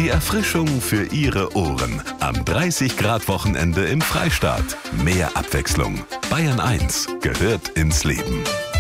Die Erfrischung für Ihre Ohren am 30-Grad-Wochenende im Freistaat. Mehr Abwechslung. Bayern 1 gehört ins Leben.